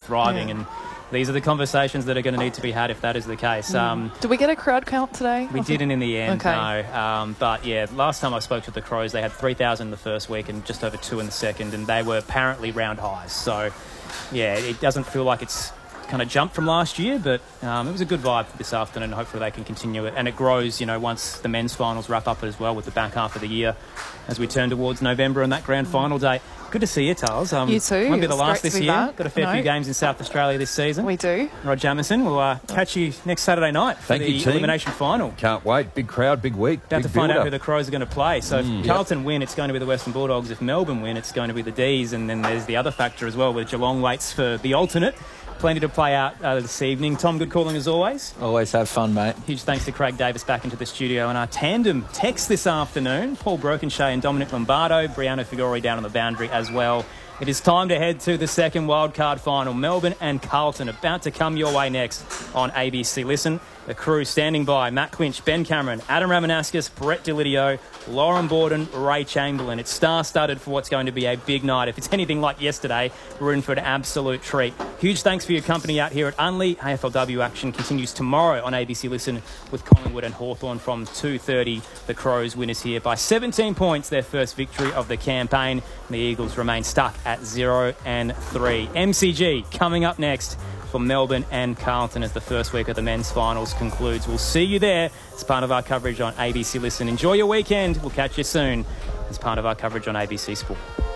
thriving. And these are the conversations that are going to need to be had if that is the case. Did we get a crowd count today? We didn't in the end, Okay. no. But, yeah, last time I spoke to the Crows, they had 3,000 in the first week and just over 2 in the second, and they were apparently round highs. So, yeah, it doesn't feel like it's kind of jumped from last year, but it was a good vibe this afternoon. Hopefully they can continue it, and it grows, once the men's finals wrap up as well with the back half of the year as we turn towards November and that grand final date. Good to see you, Tals. You too. Won't be the It's last great to this be year. back. Got a fair few games in South Australia this season. We do. Rod Jamieson, we'll catch you next Saturday night for Thank the you, team. elimination final. Can't wait. Big crowd, big week. About big to find out build-up. who the Crows are going to play. So if Carlton win, it's going to be the Western Bulldogs. If Melbourne win, it's going to be the D's. And then there's the other factor as well, where Geelong waits for the alternate. Plenty to play out this evening. Tom, good calling as always. Always have fun, mate. Huge thanks to Craig Davis back into the studio. And our tandem text this afternoon, Paul Brokenshire and Dominic Lombardo, Brianna Figuri down on the boundary as well. It is time to head to the second wildcard final. Melbourne and Carlton about to come your way next on ABC Listen. The crew standing by: Matt Quinch, Ben Cameron, Adam Ramanaskas, Brett Delidio, Lauren Borden, Ray Chamberlain. It's star-studded for what's going to be a big night. If it's anything like yesterday, we're in for an absolute treat. Huge thanks for your company out here at Unley. AFLW action continues tomorrow on ABC Listen with Collingwood and Hawthorn from 2:30. The Crows winners here by 17 points, their first victory of the campaign. The Eagles remain stuck at 0-3. MCG coming up next for Melbourne and Carlton as the first week of the men's finals concludes. We'll see you there as part of our coverage on ABC Listen. Enjoy your weekend. We'll catch you soon as part of our coverage on ABC Sport.